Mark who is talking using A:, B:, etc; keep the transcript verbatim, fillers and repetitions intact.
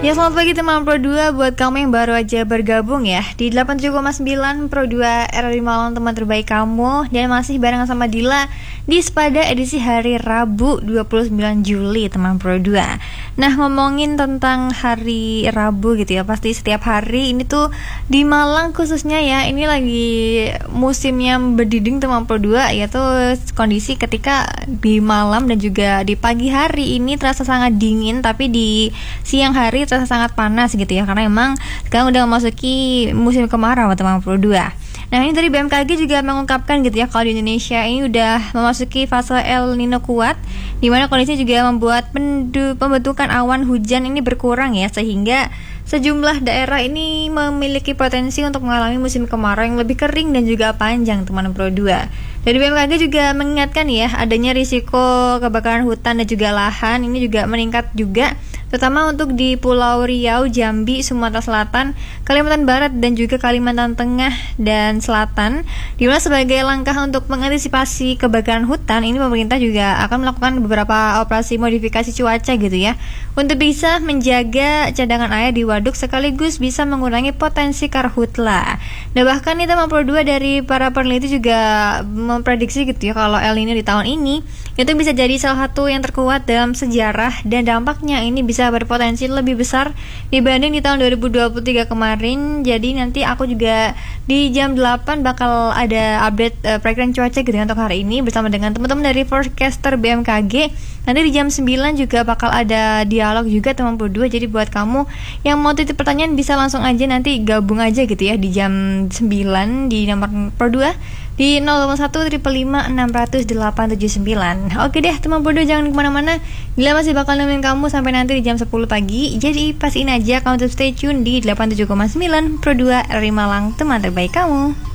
A: Ya, selamat pagi teman Pro dua. Buat kamu yang baru aja bergabung ya di delapan puluh tujuh koma sembilan Pro dua R R I Malang, teman terbaik kamu. Dan masih barengan sama Dila di Sepada edisi hari Rabu dua puluh sembilan Juli teman Pro dua. Nah, ngomongin tentang hari Rabu gitu ya, pasti setiap hari ini tuh di Malang khususnya ya, ini lagi musimnya berdiding teman Pro dua, yaitu kondisi ketika di malam dan juga di pagi hari ini terasa sangat dingin, tapi di siang hari terasa sangat panas gitu ya, karena emang sekarang udah memasuki musim kemarau teman Pro dua. Nah, ini dari B M K G juga mengungkapkan gitu ya, kalau di Indonesia ini udah memasuki fase El Nino kuat, di mana kondisi juga membuat pendu- pembentukan awan hujan ini berkurang ya, sehingga sejumlah daerah ini memiliki potensi untuk mengalami musim kemarau yang lebih kering dan juga panjang teman Pro dua. Dari B M K G juga mengingatkan ya, adanya risiko kebakaran hutan dan juga lahan ini juga meningkat juga, terutama untuk di Pulau Riau, Jambi, Sumatera Selatan, Kalimantan Barat dan juga Kalimantan Tengah dan Selatan. Di mana sebagai langkah untuk mengantisipasi kebakaran hutan, ini pemerintah juga akan melakukan beberapa operasi modifikasi cuaca gitu ya, untuk bisa menjaga cadangan air di waduk sekaligus bisa mengurangi potensi karhutla. Nah, bahkan nih teman Pro dua, dari para peneliti juga memprediksi gitu ya, kalau El Nino di tahun ini itu bisa jadi salah satu yang terkuat dalam sejarah, dan dampaknya ini bisa berpotensi lebih besar dibanding di tahun dua ribu dua puluh tiga kemarin. Jadi nanti aku juga di jam delapan bakal ada update uh, perakiraan cuaca gitu ya untuk hari ini bersama dengan teman-teman dari forecaster B M K G. Nanti di jam sembilan juga bakal ada dialog juga teman Pro dua. Jadi buat kamu yang mau titip pertanyaan bisa langsung aja nanti gabung aja gitu ya di jam sembilan di nomor Pro dua di nol satu lima lima enam nol nol delapan tujuh sembilan. Oke deh teman Pro dua, jangan kemana-mana, Dila masih bakal nemenin kamu sampai nanti di jam sepuluh pagi. Jadi pastiin aja kamu tetap stay tune di delapan puluh tujuh koma sembilan Pro dua R R I Malang, teman terbaik kamu.